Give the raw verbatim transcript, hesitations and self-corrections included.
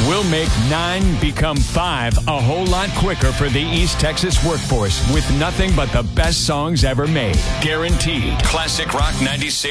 We'll make nine become five a whole lot quicker for the East Texas workforce with nothing but the best songs ever made. Guaranteed. Classic Rock ninety-six.